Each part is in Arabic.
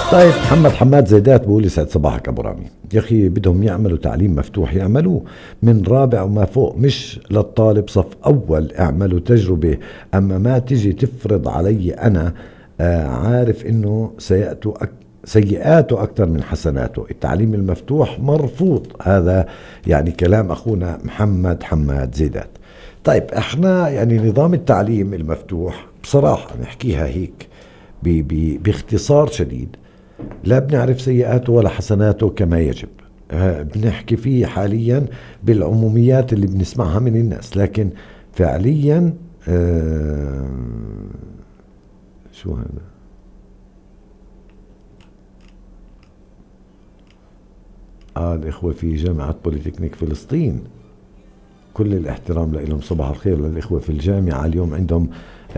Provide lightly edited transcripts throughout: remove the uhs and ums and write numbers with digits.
طيب محمد حماد زيدات بقول يسعد صباحك ابو رامي. يا اخي بدهم يعملوا تعليم مفتوح، يعملوه من رابع وما فوق، مش للطالب صف اول. اعملوا تجربة، اما ما تجي تفرض علي انا. عارف انه سيئاته اكثر من حسناته. التعليم المفتوح مرفوض، هذا يعني كلام اخونا محمد حماد زيدات. طيب احنا يعني نظام التعليم المفتوح بصراحة نحكيها هيك باختصار شديد، لا بنعرف سيئاته ولا حسناته كما يجب. بنحكي فيه حاليا بالعموميات اللي بنسمعها من الناس، لكن فعليا شو هذا؟ الإخوة في جامعة بوليتكنيك فلسطين، كل الاحترام لهم، صباح الخير للإخوة في الجامعة. اليوم عندهم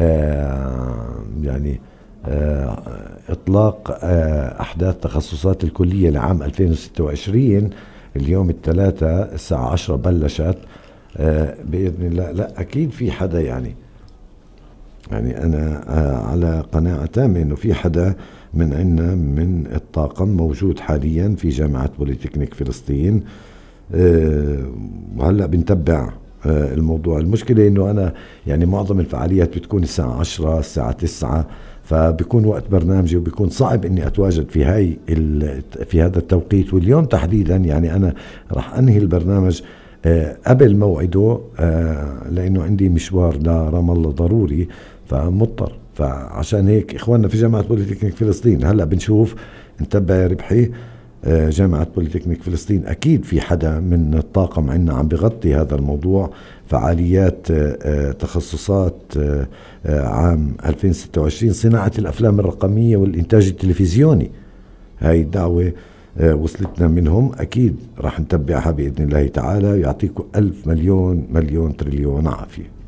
يعني إطلاق أحداث تخصصات الكلية لعام 2026. اليوم الثلاثة الساعة 10 بلشت بإذن الله. لا أكيد في حدا يعني أنا على قناعة تامة إنه في حدا من عنا من الطاقم موجود حاليا في جامعة بوليتكنيك فلسطين. وهلأ بنتبع الموضوع. المشكلة إنه أنا يعني معظم الفعاليات بتكون الساعة 10 الساعة 9، فبيكون وقت برنامجي وبيكون صعب إني أتواجد في هذا التوقيت. واليوم تحديدا يعني أنا راح أنهي البرنامج قبل موعده، لأنه عندي مشوار لرام الله ضروري فمضطر. فعشان هيك إخواننا في جامعة بوليتكنيك فلسطين هلأ بنشوف، نتبع يا ربحي. جامعة بوليتكنيك فلسطين أكيد في حدا من الطاقم عنا عم بغطي هذا الموضوع، فعاليات تخصصات عام 2026 صناعة الأفلام الرقمية والإنتاج التلفزيوني. هاي الدعوة وصلتنا منهم، أكيد راح نتبعها بإذن الله تعالى. يعطيكم ألف مليون مليون تريليون عافية.